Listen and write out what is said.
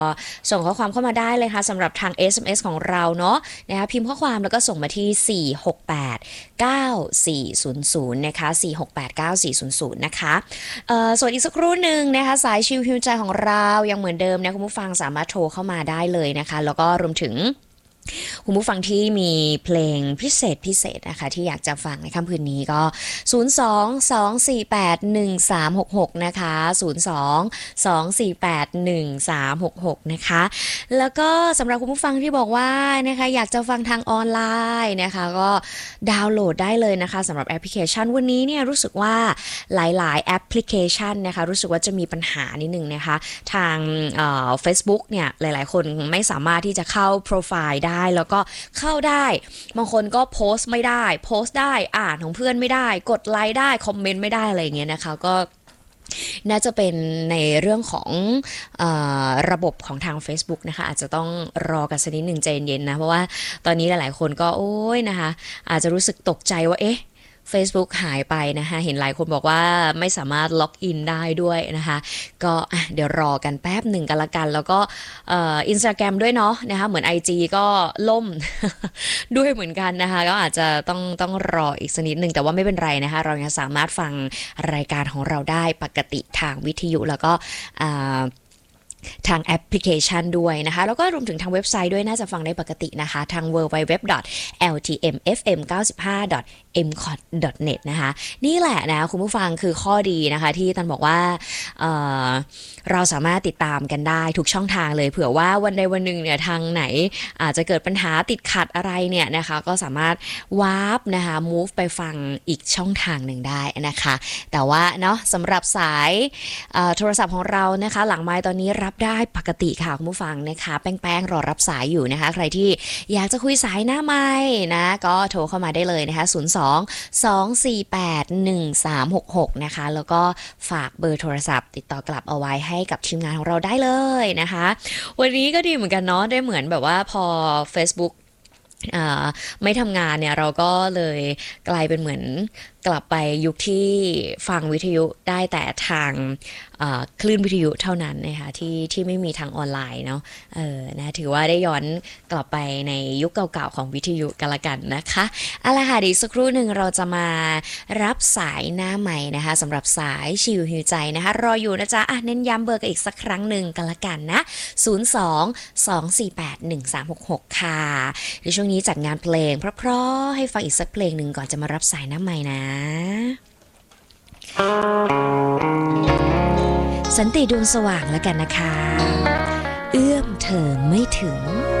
ส่งข้อความเข้ามาได้เลยค่ะสำหรับทาง SMS ของเราเนาะนะคะพิมพ์ข้อความแล้วก็ส่งมาที่4689400นะคะ4689400นะคะส่วนอีกสักครู่หนึ่งนะคะสายชิลฮิวใจของเรายังเหมือนเดิมนะคุณผู้ฟังสามารถโทรเข้ามาได้เลยนะคะแล้วก็รวมถึงคุณผู้ฟังที่มีเพลงพิเศษนะคะที่อยากจะฟังในค่ำคืนนี้ก็02-248-1366นะคะ02-248-1366นะคะแล้วก็สำหรับคุณผู้ฟังที่บอกว่านะคะอยากจะฟังทางออนไลน์นะคะก็ดาวน์โหลดได้เลยนะคะสำหรับแอปพลิเคชันวันนี้เนี่ยรู้สึกว่าหลายๆแอปพลิเคชันนะคะรู้สึกว่าจะมีปัญหานิดนึงนะคะทางFacebook เนี่ยหลายๆคนไม่สามารถที่จะเข้าโปรไฟล์ได้แล้วก็เข้าได้บางคนก็โพสต์ไม่ได้โพสต์ได้อ่านของเพื่อนไม่ได้กดไลค์ได้คอมเมนต์ไม่ได้อะไรอย่างเงี้ยนะคะก็น่าจะเป็นในเรื่องของระบบของทาง Facebook นะคะอาจจะต้องรอกันสักนิดหนึ่งใจเย็นๆนะเพราะว่าตอนนี้หลายๆคนก็โอ้ยนะคะอาจจะรู้สึกตกใจว่าเอ๊ะ Facebook หายไปนะคะเห็นหลายคนบอกว่าไม่สามารถล็อกอินได้ด้วยนะคะก็เดี๋ยวรอกันแป๊บหนึ่งกันละกันแล้วก็Instagram ด้วยเนาะนะคะเหมือน IG ก็ล่ม ด้วยเหมือนกันนะคะก็อาจจะต้องรออีกสักนิดหนึ่งแต่ว่าไม่เป็นไรนะคะเรายังสามารถฟังรายการของเราได้ปกติทางวิทยุแล้วก็ทางแอปพลิเคชันด้วยนะคะแล้วก็รวมถึงทางเว็บไซต์ด้วยน่าจะฟังได้ปกตินะคะทาง www.ltmfm95.mcot.net นะคะนี่แหละนะคุณผู้ฟังคือข้อดีนะคะที่ตันบอกว่าเเราสามารถติดตามกันได้ทุกช่องทางเลยเผื่อว่าวันใดวันหนึ่งเนี่ยทางไหนอาจจะเกิดปัญหาติดขัดอะไรเนี่ยนะคะก็สามารถวาร์ปนะคะ move ไปฟังอีกช่องทางหนึ่งได้นะคะแต่ว่าเนาะสำหรับสายโทรศัพท์ของเรานะคะหลังไมค์ตอนนี้รับได้ปกติค่ะคุณผู้ฟังนะคะแป้งๆรอรับสายอยู่นะคะใครที่อยากจะคุยสายหน้าไมค์นะก็โทรเข้ามาได้เลยนะคะ02-248-1366นะคะแล้วก็ฝากเบอร์โทรศัพท์ติดต่อกลับเอาไว้ให้กับทีมงานของเราได้เลยนะคะวันนี้ก็ดีเหมือนกันเนาะได้เหมือนแบบว่าพอ Facebook ไม่ทำงานเนี่ยเราก็เลยกลายเป็นเหมือนกลับไปยุคที่ฟังวิทยุได้แต่ทางคลื่นวิทยุเท่านั้นนะคะที่ไม่มีทางออนไลน์เนาะนะถือว่าได้ย้อนกลับไปในยุคเก่าๆของวิทยุกันละกันนะคะเอาล่ะค่ะอีกสักครู่หนึ่งเราจะมารับสายหน้าใหม่นะคะสำหรับสายชิวหิวใจนะคะรออยู่นะจ๊ะเน้นย้ำเบอร์กันอีกสักครั้งหนึ่งกันละกันนะ02-248-1366ค่ะในช่วงนี้จัดงานเพลงเพราะๆให้ฟังอีกสักเพลงหนึ่งก่อนจะมารับสายหน้าใหม่นะสันติดวงสว่างแล้วกันนะคะเอื้อมเธอไม่ถึง